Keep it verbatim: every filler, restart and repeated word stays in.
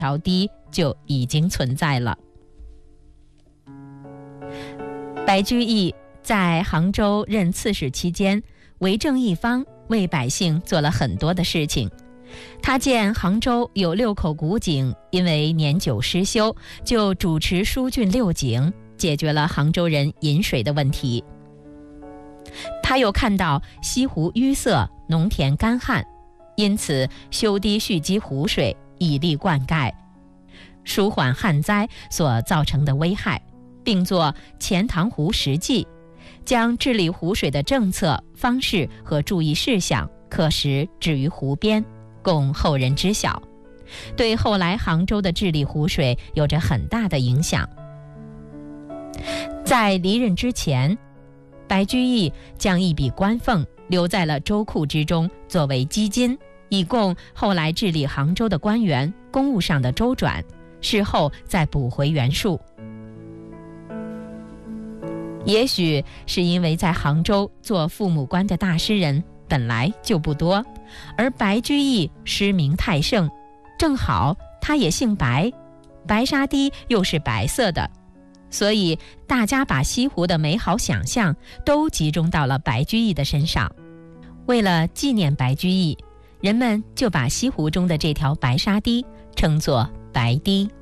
条堤就已经存在了。白居易在杭州任刺史期间，为政一方，为百姓做了很多的事情。他见杭州有六口古井，因为年久失修，就主持疏浚六井，解决了杭州人饮水的问题。他又看到西湖淤塞，农田干旱，因此修堤蓄积湖水，以利灌溉，舒缓旱灾所造成的危害，并作钱塘湖实记，将治理湖水的政策、方式和注意事项刻石置于湖边，供后人知晓，对后来杭州的治理湖水有着很大的影响。在离任之前，白居易将一笔官俸留在了州库之中，作为基金，以供后来治理杭州的官员公务上的周转，事后再补回原数。也许是因为在杭州做父母官的大诗人本来就不多，而白居易诗名太盛，正好他也姓白，白沙堤又是白色的，所以大家把西湖的美好想象都集中到了白居易的身上。为了纪念白居易，人们就把西湖中的这条白沙堤称作白堤。